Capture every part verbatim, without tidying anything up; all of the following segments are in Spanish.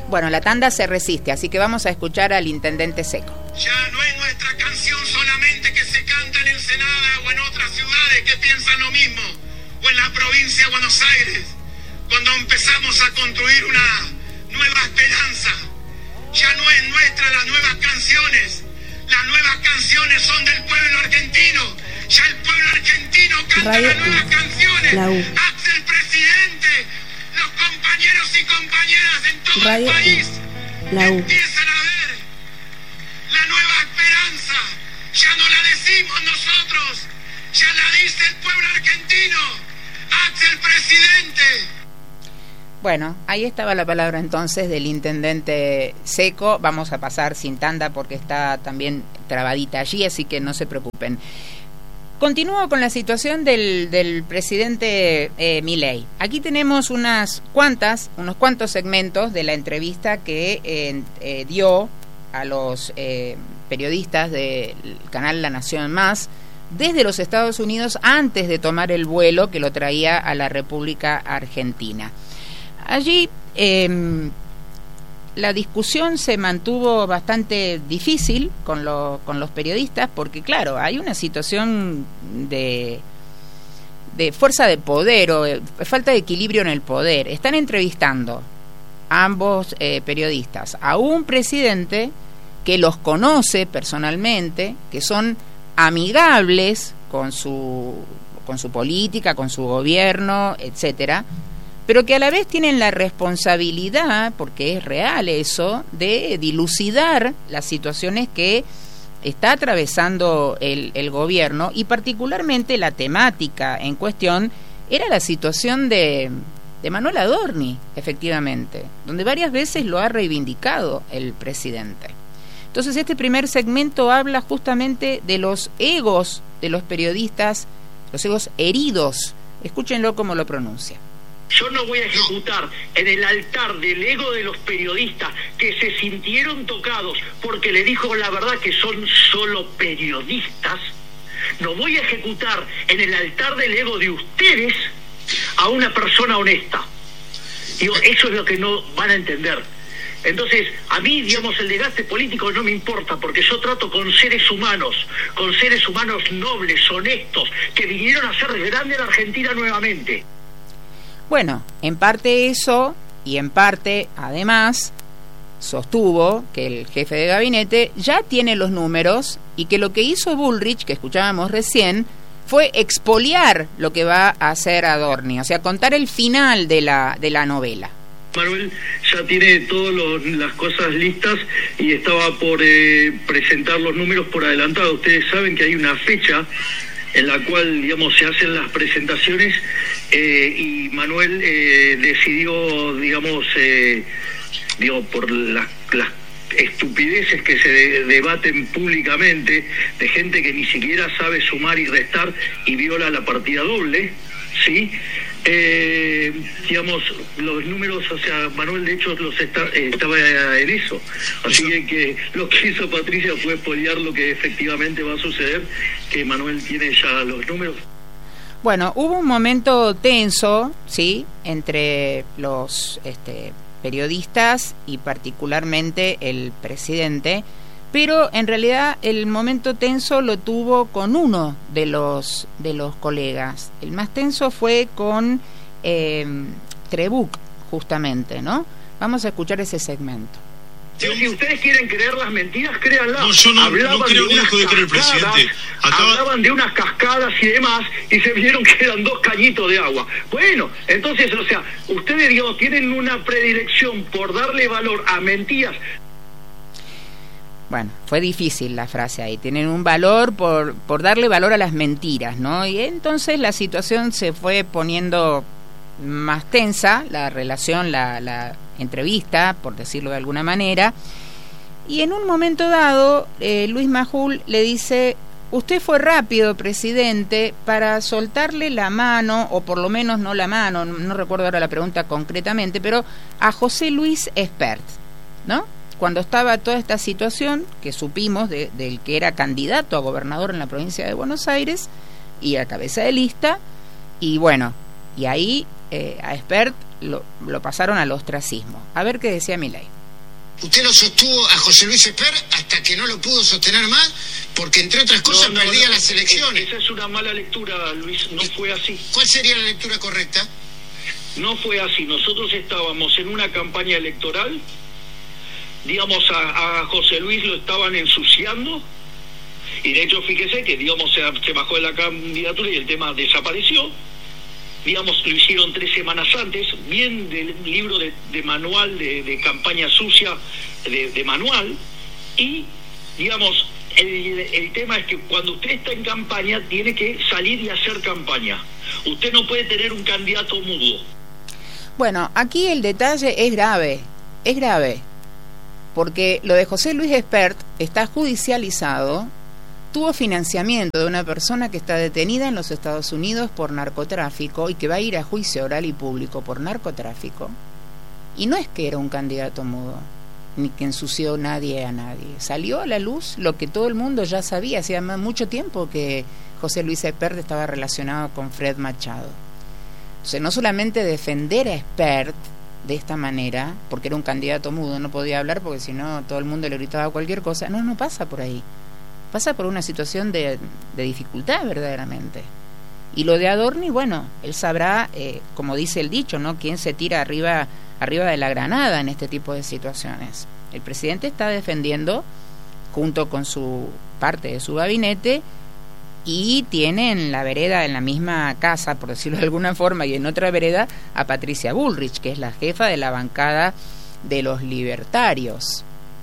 Bueno, la tanda se resiste, así que vamos a escuchar al intendente Seco. Ya no es nuestra canción solamente que se canta en Ensenada o en otras ciudades que piensan lo mismo, o en la provincia de Buenos Aires, cuando empezamos a construir una nueva esperanza. Ya no es nuestra las nuevas canciones, las nuevas canciones son del pueblo argentino. Ya el pueblo argentino canta Radio las nuevas canciones. Axel Presidente, los compañeros y compañeras en todo Radio el país empiezan a ver la nueva esperanza. Ya no la decimos nosotros, ya la dice el pueblo argentino. Axel Presidente. Bueno, ahí estaba la palabra entonces del intendente Seco. Vamos a pasar sin tanda porque está también trabadita allí, así que no se preocupen. Continúo con la situación del, del presidente eh, Milei. Aquí tenemos unas cuantas, unos cuantos segmentos de la entrevista que eh, eh, dio a los eh, periodistas del canal La Nación Más desde los Estados Unidos antes de tomar el vuelo que lo traía a la República Argentina. Allí eh, la discusión se mantuvo bastante difícil con, lo, con los periodistas porque, claro, hay una situación de, de fuerza de poder o de falta de equilibrio en el poder. Están entrevistando ambos eh, periodistas a un presidente que los conoce personalmente, que son amigables con su, con su política, con su gobierno, etcétera, pero que a la vez tienen la responsabilidad, porque es real eso, de dilucidar las situaciones que está atravesando el, el gobierno, y particularmente la temática en cuestión era la situación de, de Manuel Adorni, efectivamente, donde varias veces lo ha reivindicado el presidente. Entonces este primer segmento habla justamente de los egos de los periodistas, los egos heridos. Escúchenlo cómo lo pronuncia. Yo no voy a ejecutar en el altar del ego de los periodistas que se sintieron tocados porque le dijo la verdad que son solo periodistas. No voy a ejecutar en el altar del ego de ustedes a una persona honesta. Digo, eso es lo que no van a entender. Entonces, a mí, digamos, el desgaste político no me importa, porque yo trato con seres humanos, con seres humanos nobles, honestos, que vinieron a hacer grande la Argentina nuevamente. Bueno, en parte eso, y en parte, además, sostuvo que el jefe de gabinete ya tiene los números y que lo que hizo Bullrich, que escuchábamos recién, fue expoliar lo que va a hacer Adorni, o sea, contar el final de la, de la novela. Manuel ya tiene todas las cosas listas y estaba por eh, presentar los números por adelantado. Ustedes saben que hay una fecha en la cual, digamos, se hacen las presentaciones eh, y Manuel eh, decidió, digamos, eh, digo, por las, las estupideces que se de, debaten públicamente de gente que ni siquiera sabe sumar y restar y viola la partida doble, ¿sí? Eh, digamos, los números, o sea, Manuel de hecho los está, eh, estaba en eso, así que, que lo que hizo Patricia fue expoliar lo que efectivamente va a suceder, que Manuel tiene ya los números. Bueno, hubo un momento tenso, sí, entre los este, periodistas y particularmente el presidente, pero en realidad el momento tenso lo tuvo con uno de los de los colegas. El más tenso fue con eh, Trebuch, justamente, ¿no? Vamos a escuchar ese segmento. Si ustedes quieren creer las mentiras, créanlas. No, yo no, no creo que dejo de creer el presidente. Acaba... Hablaban de unas cascadas y demás, y se vieron que eran dos cañitos de agua. Bueno, entonces, o sea, ustedes, digamos, tienen una predilección por darle valor a mentiras. Bueno, fue difícil la frase ahí. Tienen un valor por, por darle valor a las mentiras, ¿no? Y entonces la situación se fue poniendo más tensa, la relación, la, la entrevista, por decirlo de alguna manera. Y en un momento dado, eh, Luis Majul le dice: usted fue rápido, presidente, para soltarle la mano, o por lo menos no la mano, no recuerdo ahora la pregunta concretamente, pero a José Luis Espert, ¿no? Cuando estaba toda esta situación que supimos de, del que era candidato a gobernador en la provincia de Buenos Aires y a cabeza de lista, y bueno, y ahí eh, a Espert lo, lo pasaron al ostracismo. A ver qué decía Milei. Usted lo sostuvo a José Luis Espert hasta que no lo pudo sostener más, porque entre otras cosas no, no, perdía no, las elecciones. Esa es una mala lectura, Luis, no fue así. ¿Cuál sería la lectura correcta? No fue así. Nosotros estábamos en una campaña electoral, digamos, a, a José Luis lo estaban ensuciando, y de hecho fíjese que, digamos, se, se bajó de la candidatura y el tema desapareció. Digamos, lo hicieron tres semanas antes, bien del libro de, de manual de, de campaña sucia, de, de manual, y, digamos, el, el tema es que cuando usted está en campaña tiene que salir y hacer campaña. Usted no puede tener un candidato mudo. Bueno, aquí el detalle es grave, es grave, porque lo de José Luis Espert está judicializado. Tuvo financiamiento de una persona que está detenida en los Estados Unidos por narcotráfico y que va a ir a juicio oral y público por narcotráfico. Y no es que era un candidato mudo, ni que ensució nadie a nadie. Salió a la luz lo que todo el mundo ya sabía. Hacía mucho tiempo que José Luis Espert estaba relacionado con Fred Machado. Entonces, no solamente defender a Espert de esta manera, porque era un candidato mudo, no podía hablar porque si no todo el mundo le gritaba cualquier cosa. No, no pasa por ahí. Pasa por una situación de, de dificultad verdaderamente. Y lo de Adorni, bueno, él sabrá, eh, como dice el dicho, ¿no?, quién se tira arriba, arriba de la granada en este tipo de situaciones. El presidente está defendiendo, junto con su parte de su gabinete, y tiene en la vereda, en la misma casa, por decirlo de alguna forma, y en otra vereda, a Patricia Bullrich, que es la jefa de la bancada de los libertarios,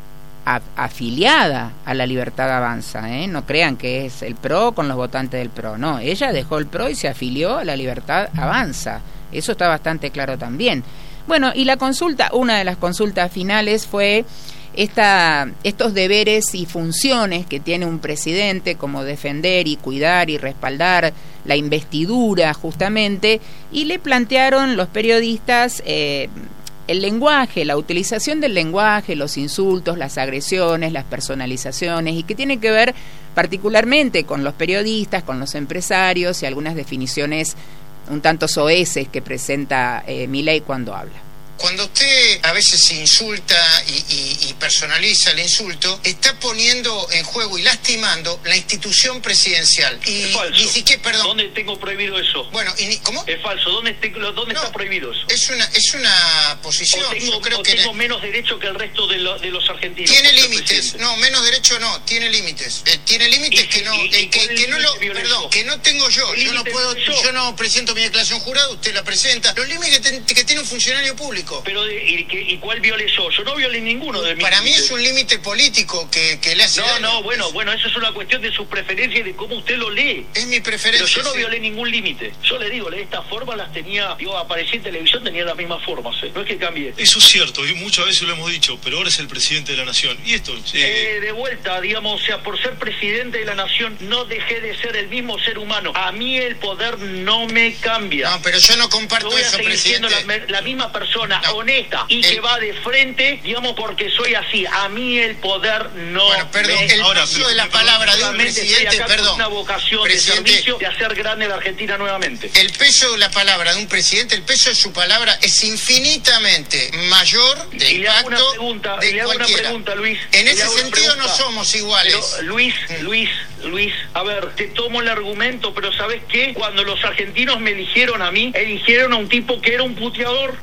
A, afiliada a la Libertad Avanza, ¿eh? No crean que es el PRO con los votantes del PRO, no, ella dejó el PRO y se afilió a la Libertad Avanza, eso está bastante claro también. Bueno, y la consulta, una de las consultas finales fue esta, estos deberes y funciones que tiene un presidente, como defender y cuidar y respaldar la investidura justamente, y le plantearon los periodistas eh, el lenguaje, la utilización del lenguaje, los insultos, las agresiones, las personalizaciones, y que tiene que ver particularmente con los periodistas, con los empresarios y algunas definiciones un tanto soeces que presenta eh, Milei cuando habla. Cuando usted a veces insulta y, y, y personaliza el insulto, está poniendo en juego y lastimando la institución presidencial. Y es falso. Ni siquiera, perdón. ¿Dónde tengo prohibido eso? Bueno, y ni, ¿cómo? Es falso. ¿Dónde, te, dónde no, está prohibido eso? Es una es una posición. O tengo, Yo creo o que tengo la... menos derecho que el resto de, lo, de los argentinos. Tiene límites. No, menos derecho no. Tiene límites. Eh, tiene límites que no. Y, y, eh, que, que no lo. Perdón, que no tengo yo. Yo no puedo. Yo? yo no presento mi declaración jurada. Usted la presenta. Los límites que, ten, que tiene un funcionario público. Pero de, y, que, ¿y cuál violé yo? Yo no violé ninguno de mis Para mí límites. Es un límite político que, que le hace No, daño. no, bueno, bueno, eso es una cuestión de su preferencia y de cómo usted lo lee. Es mi preferencia. Pero yo no sí. violé ningún límite. Yo le digo, de esta forma las tenía, digo, aparecí en televisión, tenía las mismas formas, ¿eh? No es que cambie. Eso es cierto, y muchas veces lo hemos dicho, pero ahora es el presidente de la nación. Y esto... Eh... Eh, de vuelta, digamos, o sea, por ser presidente de la nación, no dejé de ser el mismo ser humano. A mí el poder no me cambia. No, pero yo no comparto yo voy a eso, seguir presidente. siendo la, la misma persona, no. honesta, y el... que va de frente, digamos, porque soy así. A mí el poder no bueno, perdón, me... el ahora, peso de la palabra de un presidente, perdón, una vocación presidente, de servicio de hacer grande la Argentina nuevamente. El peso de la palabra de un presidente, el peso de su palabra es infinitamente mayor del y le hago pacto una pregunta, de y le hago cualquiera. Una pregunta, Luis. En ese sentido pregunta. No somos iguales. Pero, Luis, mm. Luis, Luis, a ver, te tomo el argumento, pero ¿sabes qué? Cuando los argentinos me eligieron a mí, eligieron a un tipo que era un puteador.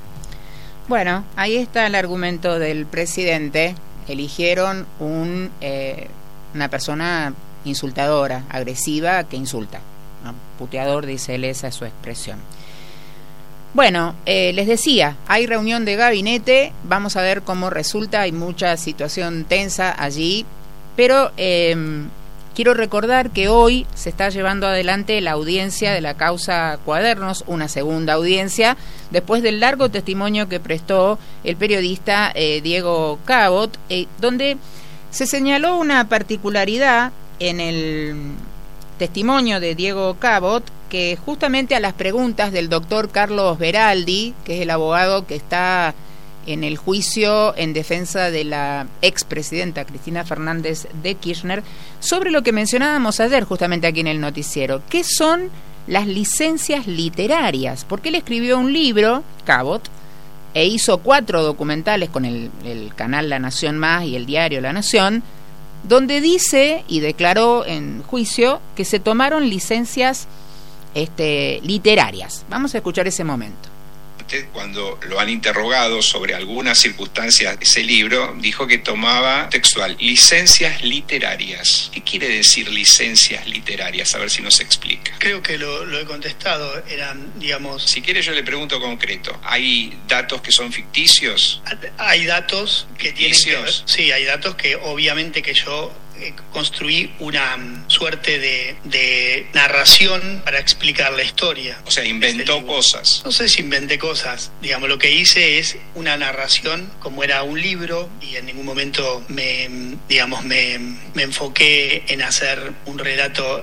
Bueno, ahí está el argumento del presidente. Eligieron un eh, una persona insultadora, agresiva, que insulta. ¿No? Puteador, dice él, esa es su expresión. Bueno, eh, les decía, hay reunión de gabinete, vamos a ver cómo resulta, hay mucha situación tensa allí, pero eh, quiero recordar que hoy se está llevando adelante la audiencia de la causa Cuadernos, una segunda audiencia, después del largo testimonio que prestó el periodista eh, Diego Cabot, eh, donde se señaló una particularidad en el testimonio de Diego Cabot, que justamente a las preguntas del doctor Carlos Beraldi, que es el abogado que está en el juicio en defensa de la expresidenta Cristina Fernández de Kirchner, sobre lo que mencionábamos ayer justamente aquí en el noticiero, ¿qué son las licencias literarias, porque él escribió un libro, Cabot, e hizo cuatro documentales con el, el canal La Nación Más y el diario La Nación, donde dice y declaró en juicio que se tomaron licencias este, literarias. Vamos a escuchar ese momento. Cuando lo han interrogado sobre algunas circunstancias de ese libro, dijo que tomaba, textual, licencias literarias. ¿Qué quiere decir licencias literarias? A ver si nos explica. Creo que lo, lo he contestado, eran, digamos... Si quiere yo le pregunto concreto, ¿hay datos que son ficticios? Hay datos que ¿Ficticios? tienen que ver, sí, hay datos que obviamente que yo eh, construí una um, suerte de, de narración para explicar la historia. O sea, inventó este cosas. No sé si inventé cosas, digamos, lo que hice es una narración como era un libro y en ningún momento me, digamos, me, me enfoqué en hacer un relato